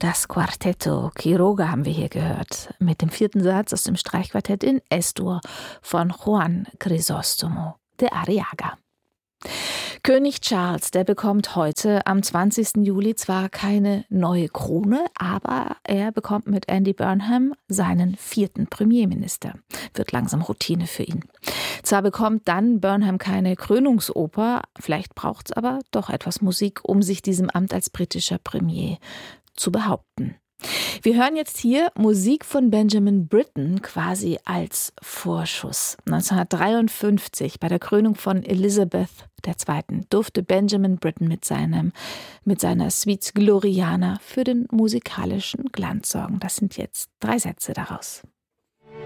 Das Quartetto Quiroga haben wir hier gehört, mit dem 4. Satz aus dem Streichquartett in Es-Dur von Juan Crisóstomo de Arriaga. König Charles, der bekommt heute am 20. Juli zwar keine neue Krone, aber er bekommt mit Andy Burnham seinen 4. Premierminister. Wird langsam Routine für ihn. Zwar bekommt dann Burnham keine Krönungsoper, vielleicht braucht es aber doch etwas Musik, um sich diesem Amt als britischer Premier zu behaupten. Wir hören jetzt hier Musik von Benjamin Britten quasi als Vorschuss. 1953 bei der Krönung von Elizabeth II. Durfte Benjamin Britten mit seiner Suite Gloriana für den musikalischen Glanz sorgen. Das sind jetzt 3 Sätze daraus.